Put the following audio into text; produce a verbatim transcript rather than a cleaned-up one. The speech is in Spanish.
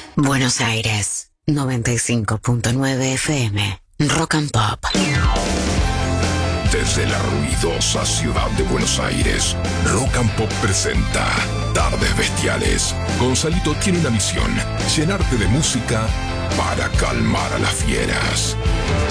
Buenos Aires, noventa y cinco punto nueve F M, Rock and Pop. Desde la ruidosa ciudad de Buenos Aires, Rock and Pop presenta Tardes Bestiales. Gonzalito tiene una misión: llenarte de música para calmar a las fieras.